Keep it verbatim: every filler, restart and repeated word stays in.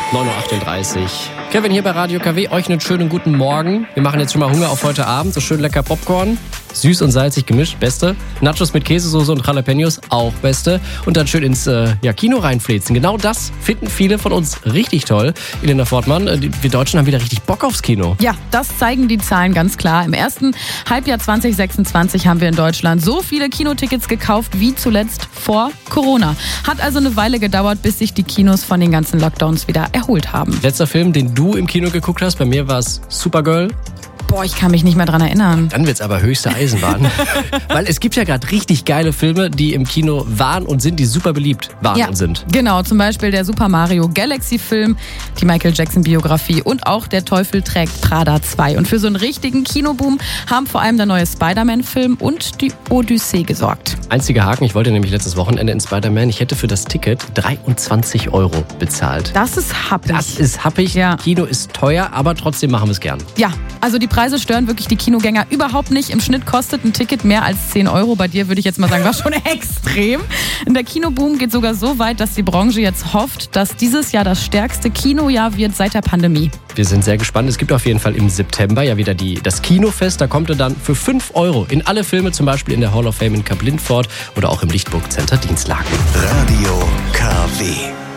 neun Uhr achtunddreißig. Kevin hier bei Radio K W. Euch einen schönen guten Morgen. Wir machen jetzt schon mal Hunger auf heute Abend. So schön lecker Popcorn. Süß und salzig gemischt, beste. Nachos mit Käsesoße und Jalapenos, auch beste. Und dann schön ins äh, ja, Kino reinfläzen. Genau das finden viele von uns richtig toll. Elena Fortmann, äh, wir Deutschen haben wieder richtig Bock aufs Kino. Ja, das zeigen die Zahlen ganz klar. Im ersten Halbjahr zwanzig sechsundzwanzig haben wir in Deutschland so viele Kinotickets gekauft wie zuletzt vor Corona. Hat also eine Weile gedauert, bis sich die Kinos von den ganzen Lockdowns wieder erholt haben. Letzter Film, den du im Kino geguckt hast, bei mir war es Supergirl. Boah, ich kann mich nicht mehr dran erinnern. Dann wird's aber höchste Eisenbahn. Weil es gibt ja gerade richtig geile Filme, die im Kino waren und sind, die super beliebt waren ja, und sind. Genau, zum Beispiel der Super Mario Galaxy Film, die Michael Jackson Biografie und auch Der Teufel trägt Prada zwei. Und für so einen richtigen Kinoboom haben vor allem der neue Spider-Man-Film und die Odyssee gesorgt. Einziger Haken, ich wollte nämlich letztes Wochenende in Spider-Man, ich hätte für das Ticket dreiundzwanzig Euro bezahlt. Das ist happig. Das ist happig, ja. Kino ist teuer, aber trotzdem machen wir es gern. Ja, also die Preise stören wirklich die Kinogänger überhaupt nicht. Im Schnitt kostet ein Ticket mehr als zehn Euro. Bei dir würde ich jetzt mal sagen, war schon extrem. Der Kinoboom geht sogar so weit, dass die Branche jetzt hofft, dass dieses Jahr das stärkste Kinojahr wird seit der Pandemie. Wir sind sehr gespannt. Es gibt auf jeden Fall im September ja wieder die, das Kinofest. Da kommt er dann für fünf Euro in alle Filme, zum Beispiel in der Hall of Fame in Kap-Lindfort oder auch im Lichtburg Center Dienstlaken. Radio K W.